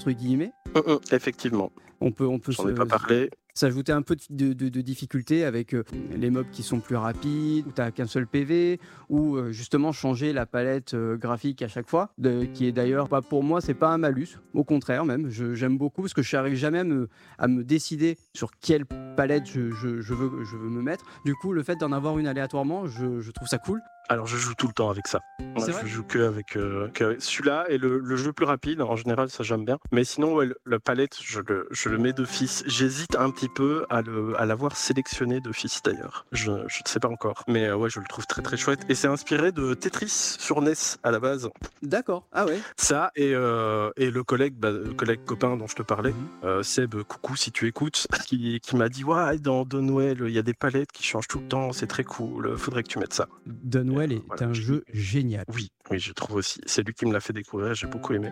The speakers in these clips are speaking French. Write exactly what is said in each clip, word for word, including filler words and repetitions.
entre guillemets. Mmh mh, effectivement. On peut, on peut J'en se, ai pas parlé. s'ajouter un peu de, de, de difficulté avec euh, les mobs qui sont plus rapides, où tu n'as qu'un seul P V, ou euh, justement changer la palette euh, graphique à chaque fois, de, qui est d'ailleurs, pas pour moi, c'est pas un malus, au contraire même, je, j'aime beaucoup parce que je n'arrive jamais à me, à me décider sur quelle palette je, je, je, veux, je veux me mettre. Du coup, le fait d'en avoir une aléatoirement, je, je trouve ça cool. Alors je joue tout le temps avec ça. Moi, C'est je vrai joue que avec, euh, que avec celui-là et le, le jeu plus rapide. En général, ça j'aime bien. Mais sinon, ouais, le- la palette, je le, je le mets d'office. J'hésite un petit peu à le, à l'avoir sélectionné d'office d'ailleurs. Je, je ne sais pas encore. Mais euh, ouais, je le trouve très très chouette. Et c'est inspiré de Tetris sur N E S à la base. D'accord, ah ouais. Ça et, euh, et le collègue, bah, le collègue copain dont je te parlais, Mhm. euh, Seb, coucou si tu écoutes, qui, qui m'a dit ouais, dans Dunwell, il y a des palettes qui changent tout le temps, c'est très cool, faudrait que tu mettes ça. Dunwell Euh, est voilà, un je- jeu génial. Oui, oui, je trouve aussi. C'est lui qui me l'a fait découvrir, j'ai beaucoup aimé.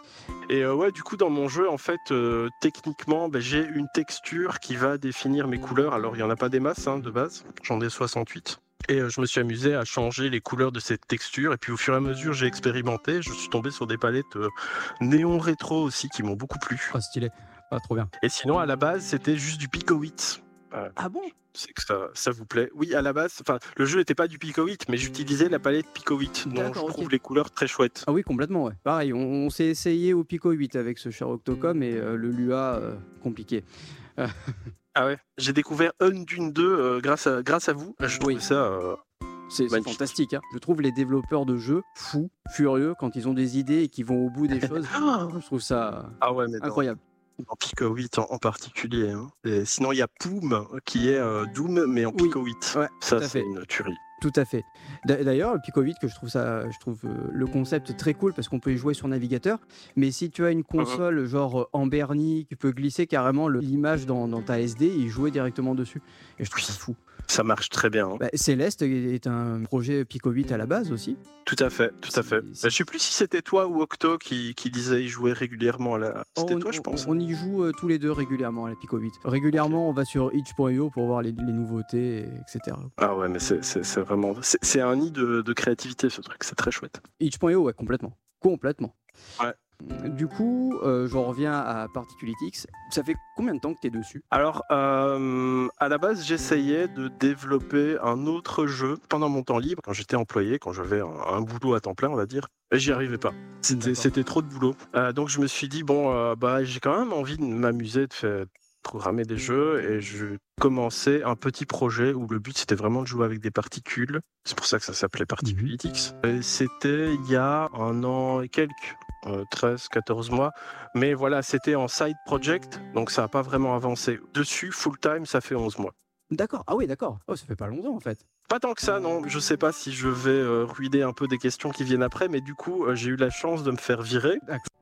Et euh, ouais, du coup, dans mon jeu, en fait, euh, techniquement, bah, j'ai une texture qui va définir mes couleurs. Alors, il n'y en a pas des masses hein, de base, j'en ai soixante-huit. Et euh, je me suis amusé à changer les couleurs de cette texture. Et puis, au fur et à mesure, j'ai expérimenté. Je suis tombé sur des palettes euh, néon rétro aussi qui m'ont beaucoup plu. Oh, stylé, ah, trop bien. Et sinon, à la base, c'était juste du Pico huit. Euh, Ah bon? c'est que ça, ça vous plaît. Oui, à la base, enfin, le jeu n'était pas du Pico huit, mais j'utilisais la palette Pico huit. Donc, je D'accord, trouve ok. les couleurs très chouettes. Ah oui, complètement, ouais. Pareil, on, on s'est essayé au Pico huit avec ce cher Octocom et euh, le Lua, euh, compliqué. Euh, Ah ouais, j'ai découvert Undune deux euh, grâce, à, grâce à vous. Je trouve Oui. ça euh, c'est c'est magnifique. fantastique, hein. Je trouve les développeurs de jeux fous, furieux, quand ils ont des idées et qu'ils vont au bout des choses. Je trouve ça Ah ouais, mais dans, incroyable. dans Pico huit en, en particulier. Hein. Et sinon, il y a Poom qui est euh, Doom, mais en Oui, Pico huit. ouais, Ça, tout à c'est fait. une tuerie. Tout à fait. D'a- D'ailleurs, le Pico huit, que je trouve ça, je trouve euh, le concept très cool parce qu'on peut y jouer sur navigateur. Mais si tu as une console genre euh, en Bernie, tu peux glisser carrément le- l'image dans, dans ta S D et y jouer directement dessus. Et je trouve ça fou. Ça marche très bien. Hein. Bah, Céleste est un projet Pico huit à la base aussi. Tout à fait, tout à fait. C'est- Bah, je sais plus si c'était toi ou Octo qui, qui disait y jouer régulièrement. Là. C'était on, toi, je on- pense. on y joue euh, tous les deux régulièrement à la Pico huit. Régulièrement, on va sur itch point i o pour voir les, les nouveautés, et etc. Ah ouais, mais c'est c'est- c'est vraiment... C'est c'est un nid de, de créativité, ce truc. C'est très chouette. itch point i o, ouais, complètement. Complètement. Ouais. Du coup, euh, j'en reviens à Particulitix. Ça fait combien de temps que tu es dessus? Alors, euh, à la base, j'essayais de développer un autre jeu pendant mon temps libre, quand j'étais employé, quand j'avais un, un boulot à temps plein, on va dire, et j'y arrivais pas. C'était, D'accord. c'était trop de boulot. Euh, donc, je me suis dit, bon, euh, bah, j'ai quand même envie de m'amuser, de faire programmer des jeux, et je commençais un petit projet où le but, c'était vraiment de jouer avec des particules. C'est pour ça que ça s'appelait Particulitix. Et c'était il y a un an et quelques. Euh, treize, quatorze mois. Mais voilà, c'était en side project, donc ça n'a pas vraiment avancé. Dessus, full time, ça fait onze mois. D'accord. Ah oui, d'accord. Oh, ça fait pas longtemps en fait. Pas tant que ça, non. Je sais pas si je vais euh, ruiner un peu des questions qui viennent après, mais du coup, euh, j'ai eu la chance de me faire virer. D'accord.